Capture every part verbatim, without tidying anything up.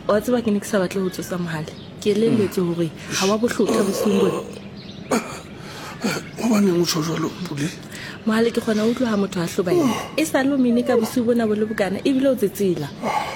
wa tseba ke ne ke sa batle ho tsosa mohale ke elelletse hore ha wa bohlotla bosiung bona o bane mo tshojalo pule mohale ke khona o tloha motho a hlobaela e sa lo mine ka bosiu bona bo le bokana e bile o tsetsela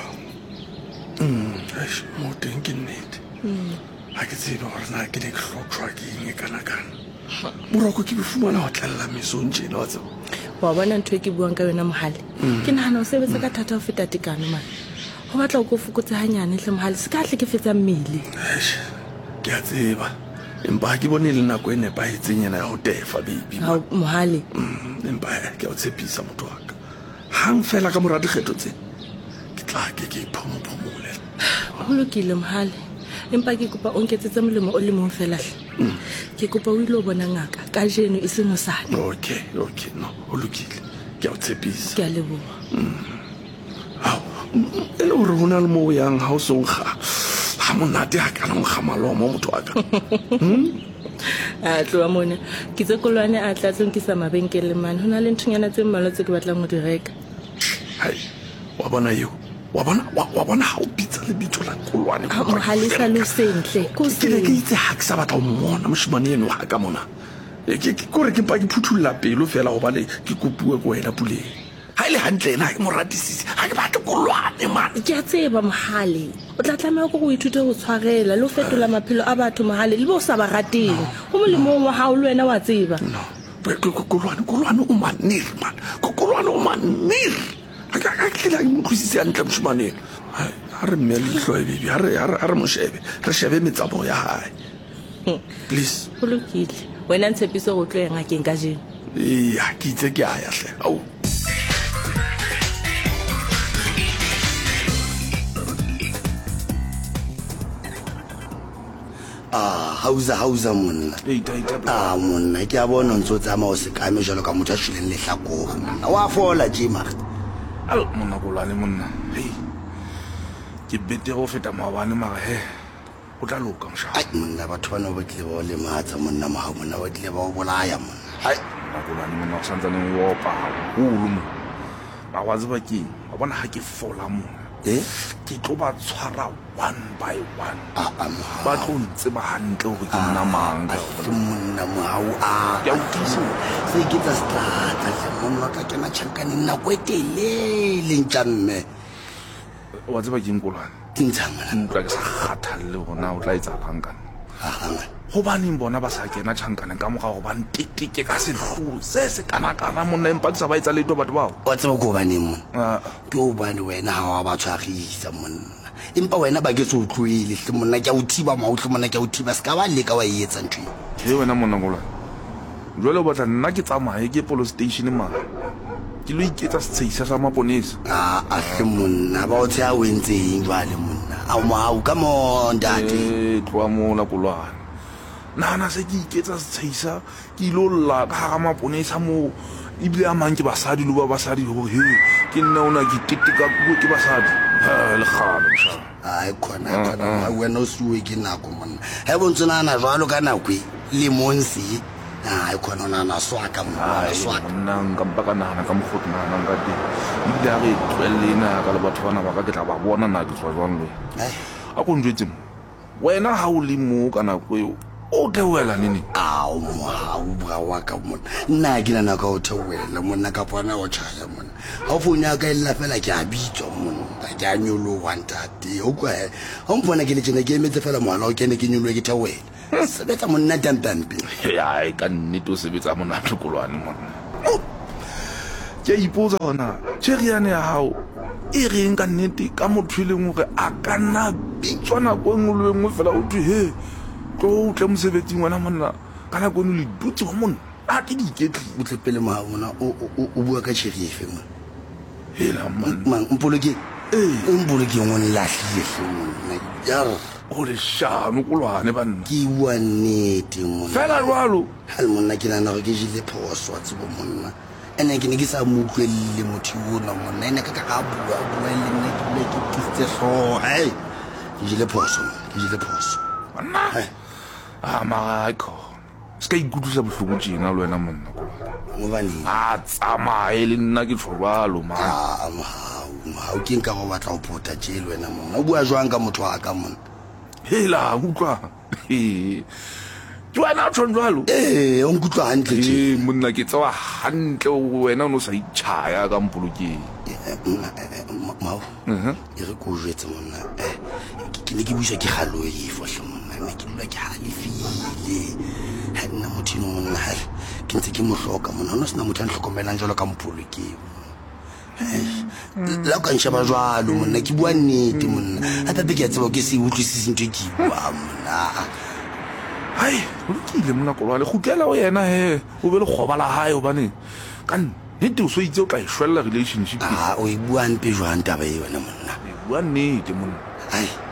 mm eish mo teng ke nnete ha ke tsebe hore na ke le hlotshwa ke eng kana kana moroko ke befumana ho tlalla mesong tjena wa tseba wa bona ntho e ke buang ka yona mohale ke nahana o sebetsa ka thata ho feta tekano man ho batla go fokotsa hanyane hle mohale se ka hle ke fetsa mmele eish ke a tseba empa ke bone le nako ene ba etseng yana ya ho tefa baby ha mohale empa ke o tshepisa motho wa ka hang fela ka mora dikgetho tse ke tla ke ke phomophomola ho lokile mohale empa ke kopa o nketsetse molemo o le mong fela hle ke kopa o ile o bona ngaka ka jeno e seng mosane okay okay no ho lokile ke o tshepisa ke a leboha ha ele o re hona le mo yang ha o so nkga ha monate ha kana nkga malomo motho wa ka a tloa mona ke tse kolwane a tla tsonkisa mabenkele man hona le nthunyana tse mmalwa tse ke batlang ho di reka hai wa bona yo wa bona wa bona ha o pitsa le bitso la kolwane mohale sa lo sentle ko ke le ke itse ha ke sa batla ho mmona moshimane eno ha ka mona ke kore ke pa ke phuthulla pelo fela go bale ke kopuwe go wena puleng ha ile hantle ena ke moratisisi ha ke batla kolwane man ke a tseba mohale o tla tlameha go go ithute go tshwarela le go fetola maphelo a batho mohale le bo sa ba rateng go molemong wa hao le wena wa tseba no kolwane kolwane o manir man kolwane o manir ha ka tlhela ke motlisitse hantle moshimane ha re mmele hloe baby ha re ha re moshebe re shebe metsabo ya hae please go lokile wena ntshepiso go tlo yenga keng ka jeno ya ke itse ke a ya hle au ah hauza hauza monna ah monna ke a bona ntso tsa ma o se kame jalo ka motho a tshileng le hlakoro monna wa fola jima al monna kolwane monna hey ke bete go feta maobane mara he o tla loka msha ai monna batho bana ba tle ba le matsa monna ma monna ba tle ba o bolaya monna ai kolwane monna o santsa ne o pa hulu mo ba wa tseba ke wa bona ha ke fola mo eh ke tlo ba tshwara one by one ah ah ba tlo ntse ba hantle hore ke nna manga ke monna mo hao a ya o tisa se ke tsa strata se monna ka kena chankane nna go etele le ntjamme wa tseba ke nkolwane intshangana ntwa ke sa kgathalle gona o tla etsa langana aha go baneng bona ba sa kena chankane ka moga go ba ntitike ka sehloho se se kana kana monna empa ke sa ba etsa leto batho bao wa tseba go baneng a monna ke o bane wena ha wa ba tshwarisa monna empa wena ba ke se o tloile hle monna ke a o thiba mautlo monna ke a o thiba ska ba le ka wa etsa ntwe he wena monna ngola jwale o batla nna ke tsamaye ke police station ma ke lo iketsa setshisa sa maponesa a a hle monna ba o tsaya o entseng jwale monna a mo ha o ka mo ndate eh tloa mola kolwane nana se ke iketsa setshisa ke ilo lla ka ga maponesa mo ibile a mang ke basadi lo ba basadi ho he ke nna ona ke titika go ke basadi ha le khalo msha ai khona kana wena o suwe ke nako monna he bontsona na jwalo ka nako le monsi ai khona na na swaka monna swaka nna nka mpaka nana ka mogotsi nana nka di ibile a re tlwelena ka le batho bana ba ka ke tla ba bona na ke tswa jwang le a go njwetse wena ha o le mo kana go o tewela nini ao mo ha o bua wa ka monna nna ke nana ka o tewela monna ka bona o tshaya monna ha o founa ka illa fela ke a bitswa monna ke a nyolo wa ntate o kwa ha o mpona ke le tsena ke emetse fela mohala o kene ke nyolo ke tewela sebetsa monna tampampe ya e ka nnete o sebetsa mona tlokolwane monna ke ipotsa hona tsheriane ya hao e reng ka nnete ka motho le ngwe a ka nna bitswa nako e nngwe le nngwe fela o thwe he tlo tle mosebetsing wena monna ka nako eno le dutse go monna a ke diiketli o tlepele mo mona o bua ka tsheri efe monna hela man man mpoloke eh mpoloke ngone lahlile monna yar o le shano kolwane banna ke bua nnete monna fela jwalo hal monna ke nana go ke jile phoso wa tsebo monna ene ke ne ke sa mo utlwelle motho ona monna ene ka ka bua bua le nne ke le ke tse so hey ke jile phoso ke jile phoso banna ah maiko ska ikutlisa bohloko tjena le wena monna kolwane mo bani a tsamaye le nna ke tshobalo ma ah ma ha o ke nka go batla go phota tje le wena monna o bua jwang ka motho wa ka monna hela utlwa ke wena tshwana jwalo eh o nkutlwa hantle tje eh monna ke tsewa hantle wena o no sa itshaya ka mpolokeng mao e re ko jwetse monna eh ke ne ke buiswa ke halo e fohle monna ne ke dula ke halefile ha nna mothino monna ha ke ntse ke mohloka monna ho no sena motho a nhlokomelang jalo ka mpolokeng la ka nshaba jwalo monna ke bua nnete monna a tabe ke a tseba ke se utlwisise ntwe ke bua monna hai o lokile monna kolwane gutlela o yena he o be le khoba la hae obane ka nnete o so itse o tla e shwella relationship ah o e bua nte jwang taba e wena monna e bua nnete monna ai